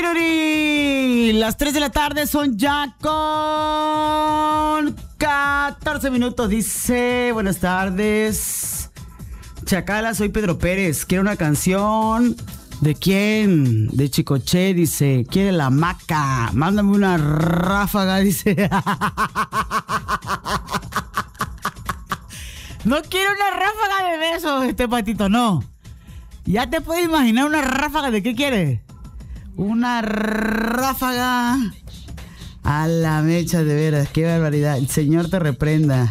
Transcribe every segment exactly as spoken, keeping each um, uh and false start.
Piruri. Las tres de la tarde son ya con catorce minutos. Dice, buenas tardes. Chacala, soy Pedro Pérez. Quiero una canción. ¿De quién? De Chicoche, dice. Quiere la Maca. Mándame una ráfaga, dice. No quiero una ráfaga de besos, este patito, no. Ya te puedes imaginar una ráfaga de qué quieres. Una ráfaga. A la mecha, de veras, qué barbaridad. El Señor te reprenda.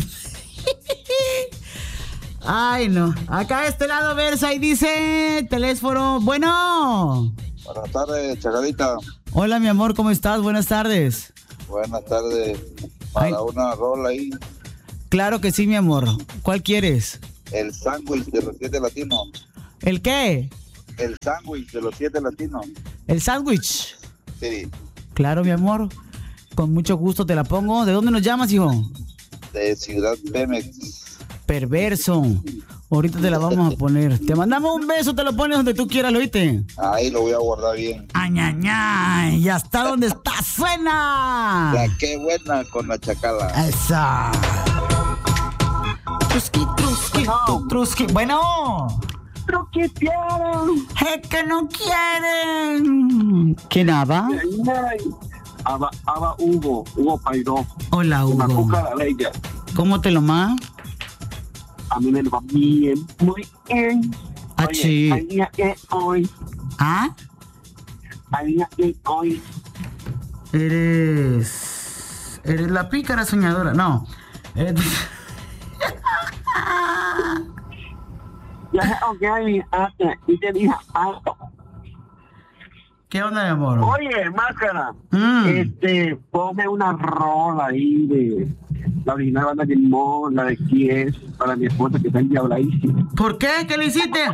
Ay, no. Acá de este lado, Versa, y dice teléfono. Bueno. Buenas tardes, Chacalita. Hola, mi amor, ¿cómo estás? Buenas tardes. Buenas tardes. Para Ay. una rola ahí. Claro que sí, mi amor. ¿Cuál quieres? El sándwich de los siete latinos. ¿El qué? El sándwich de los siete latinos. ¿El sándwich? Sí. Claro, mi amor. Con mucho gusto te la pongo. ¿De dónde nos llamas, hijo? De Ciudad Pemex. Perverso. Ahorita te la vamos a poner. Te mandamos un beso, te lo pones donde tú quieras, ¿lo oíste? Ahí lo voy a guardar bien. Ay, ay, ay. Y hasta donde está, suena. La qué buena con la Chacala. Esa. Truski, truski, no. truski. Bueno. ¿Qué quieren? Es que no quieren. ¿Quién Aba? Aba, Aba Hugo, Hugo Pairó. Hola, Hugo. ¿Cómo te lo más? A mí me lo va bien, muy bien. Ah, Oye, sí. hay día que hoy. ¿Ah? Hay día que hoy. Eres... Eres la pícara soñadora. No. Eres... Ya sé, ok, y te dije algo. ¿Qué onda, mi amor? Oye, Máscara, mm. este, ponme una rola ahí de la original banda de Limón, la de Kies, para mi esposa que está endiabladísima. ¿Por qué? ¿Qué le hiciste?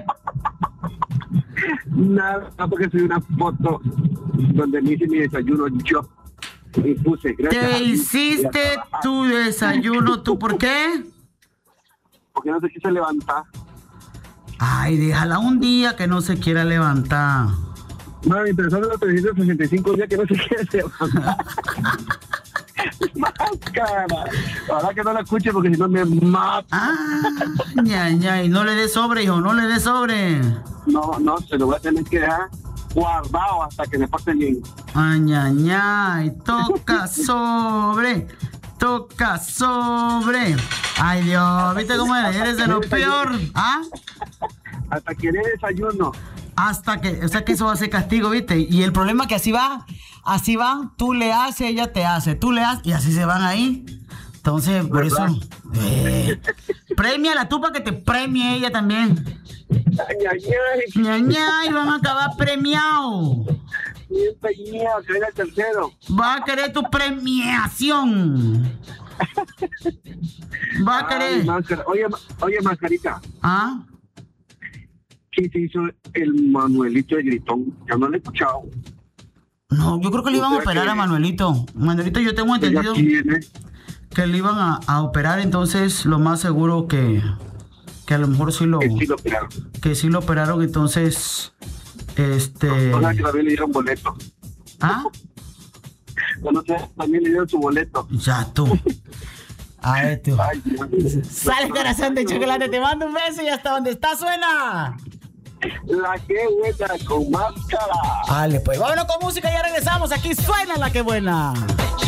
Nada, porque soy una foto donde me hice mi desayuno yo. Y puse, gracias. ¿Te hiciste tu desayuno? ¿Tú por qué? Porque no se quiso levantar. Ay, déjala un día que no se quiera levantar. Mami, pero son los trescientos sesenta y cinco días que no se quiere levantar. Máscara. Ojalá que no la escuche porque si no me mata. Ah, ña, ña, y no le dé sobre, hijo, no le dé sobre. No, no, se lo voy a tener que dejar guardado hasta que me pase bien. Ay, ña, ña, y toca sobre. Toca sobre. Ay, Dios, ¿viste cómo eres? Eres de lo peor. ¿Ah? Hasta que dé desayuno. Hasta que, o sea que eso va a ser castigo, ¿viste? Y el problema es que así va, así va, tú le haces, ella te hace, tú le haces, y así se van ahí. Entonces, por ¿verdad? eso, eh, premiala tú para que te premie ella también. Ay, ay, ay. Ña, ña, y van a acabar premiados. Bien peñado, que venga el tercero. Va a querer tu premiación. Va a querer. Ay, Máscara. Oye, oye, Mascarita. ¿Ah? ¿Qué se hizo el Manuelito de Gritón? Ya no lo he escuchado. No, yo creo que le iban a operar a Manuelito. Manuelito, yo tengo entendido que le iban a, a operar, entonces lo más seguro que, que a lo mejor sí lo, que sí lo operaron. Que sí lo operaron, entonces, este... O sea, que también le dieron boleto. ¿Ah? Bueno, o sea, también le dieron su boleto. Ya tú. A ver, tú. Ay, Dios. Sale, corazón de chocolate, te mando un beso y hasta donde está suena. La que buena con Máscara. Vale, pues vámonos con música y ya regresamos. Aquí suena la que buena.